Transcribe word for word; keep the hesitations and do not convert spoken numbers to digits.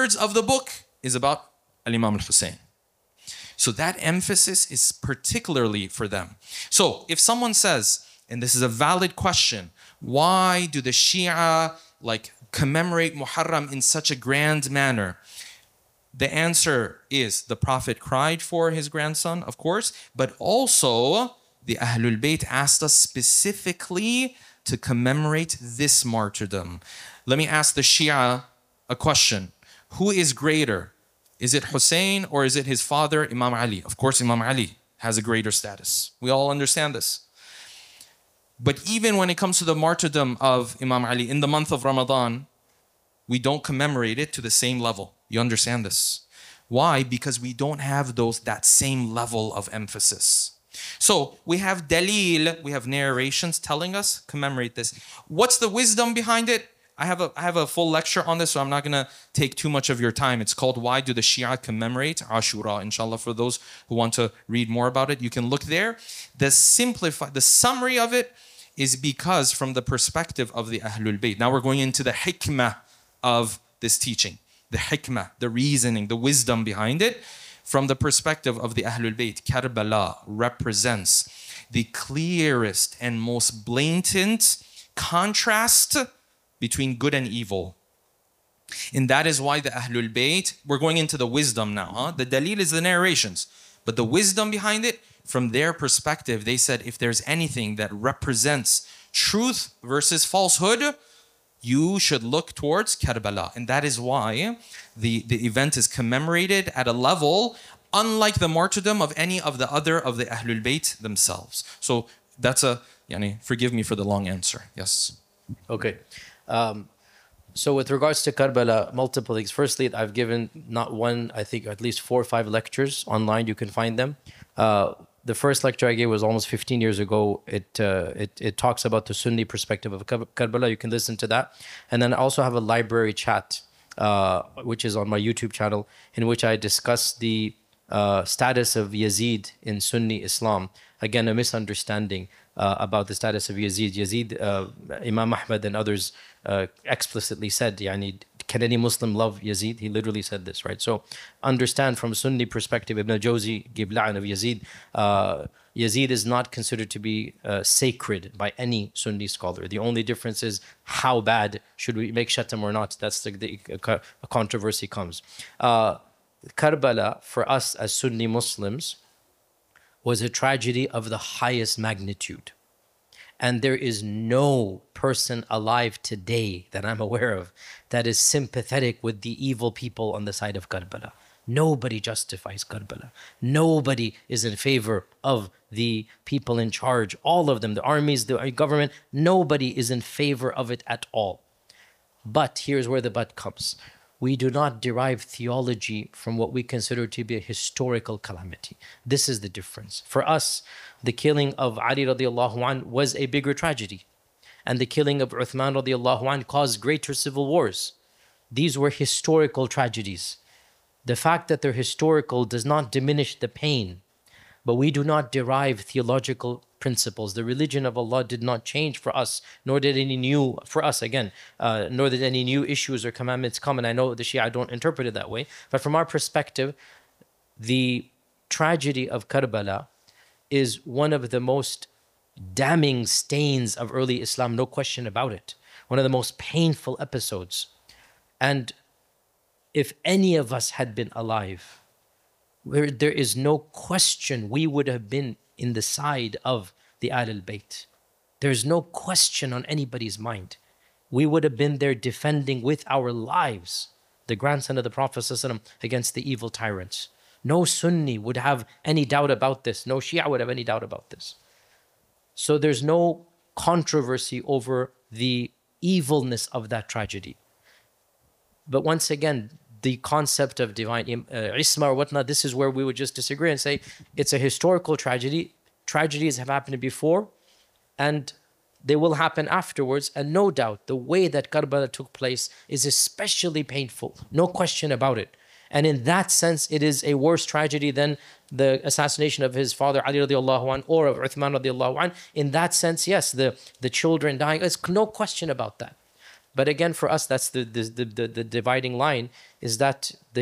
two-thirds of the book is about Al-Imam al-Hussein. So that emphasis is particularly for them. So if someone says, and this is a valid question, why do the Shia like commemorate Muharram in such a grand manner? The answer is the Prophet cried for his grandson, of course, but also the Ahlul Bayt asked us specifically to commemorate this martyrdom. Let me ask the Shia a question. Who is greater? Is it Hussein or is it his father, Imam Ali? Of course, Imam Ali has a greater status. We all understand this. But even when it comes to the martyrdom of Imam Ali in the month of Ramadan, we don't commemorate it to the same level. You understand this? Why? Because we don't have those that same level of emphasis. So we have dalil, we have narrations telling us commemorate this. What's the wisdom behind it? I have a I have a full lecture on this, so I'm not gonna take too much of your time. It's called Why Do the Shia Commemorate Ashura? Inshallah, for those who want to read more about it, you can look there. The simplify, the summary of it is because from the perspective of the Ahlul Bayt. Now we're going into the hikmah of this teaching. The hikmah, the reasoning, the wisdom behind it. From the perspective of the Ahlul Bayt, Karbala represents the clearest and most blatant contrast between good and evil. And that is why the Ahlul Bayt, we're going into the wisdom now. Huh? The dalil is the narrations. But the wisdom behind it, from their perspective, they said if there's anything that represents truth versus falsehood, you should look towards Karbala. And that is why the, the event is commemorated at a level unlike the martyrdom of any of the other of the Ahlul Bayt themselves. So that's a, yani, forgive me for the long answer. Yes. Okay. Um, so with regards to Karbala, multiple things. Firstly, I've given not one, I think at least four or five lectures online. You can find them. Uh, The first lecture I gave was almost fifteen years ago. It, uh, it it talks about the Sunni perspective of Karbala. You can listen to that. And then I also have a library chat, uh, which is on my YouTube channel, in which I discuss the uh, status of Yazid in Sunni Islam. Again, a misunderstanding uh, about the status of Yazid. Yazid, uh, Imam Ahmad and others uh, explicitly said, yani, can any Muslim love Yazid? He literally said this, right? So understand from a Sunni perspective, Ibn al-Jawzi gave la'an of Yazid. Uh, Yazid is not considered to be uh, sacred by any Sunni scholar. The only difference is how bad should we make shatam or not. That's the, the a controversy comes. Uh, Karbala, for us as Sunni Muslims, was a tragedy of the highest magnitude. And there is no person alive today that I'm aware of that is sympathetic with the evil people on the side of Karbala. Nobody justifies Karbala. Nobody is in favor of the people in charge. All of them, the armies, the government, nobody is in favor of it at all. But here's where the but comes. We do not derive theology from what we consider to be a historical calamity. This is the difference. For us, the killing of Ali radiallahu anh was a bigger tragedy. And the killing of Uthman radiallahu anh caused greater civil wars. These were historical tragedies. The fact that they're historical does not diminish the pain. But we do not derive theological principles. The religion of Allah did not change for us, nor did any new, for us again, uh, nor did any new issues or commandments come. And I know the Shia don't interpret it that way. But from our perspective, the tragedy of Karbala is one of the most damning stains of early Islam, no question about it. One of the most painful episodes. And if any of us had been alive, where there is no question we would have been in the side of the Ahlul Bayt. There's no question on anybody's mind. We would have been there defending with our lives the grandson of the Prophet ﷺ against the evil tyrants. No Sunni would have any doubt about this. No Shia would have any doubt about this. So there's no controversy over the evilness of that tragedy. But once again, the concept of divine uh, isma or whatnot, this is where we would just disagree and say it's a historical tragedy. Tragedies have happened before and they will happen afterwards. And no doubt, the way that Karbala took place is especially painful. No question about it. And in that sense, it is a worse tragedy than the assassination of his father Ali radiallahu anh or of Uthman radiallahu anh. In that sense, yes, the, the children dying, there's no question about that. But again, for us, that's the the the, the, the dividing line, is that the